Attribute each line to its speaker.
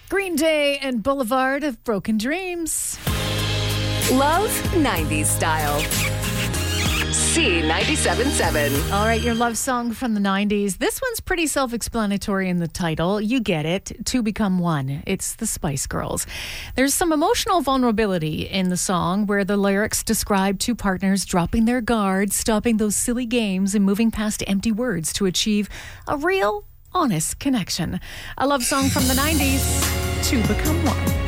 Speaker 1: Green Day and Boulevard of Broken Dreams.
Speaker 2: Love 90s style. C97.7.
Speaker 1: All right, your love song from the 90s. This one's pretty self-explanatory in the title. You get it. Two Become One. It's the Spice Girls. There's some emotional vulnerability in the song where the lyrics describe two partners dropping their guard, stopping those silly games, and moving past empty words to achieve a real, honest connection. A love song from the 90s. Two Become One.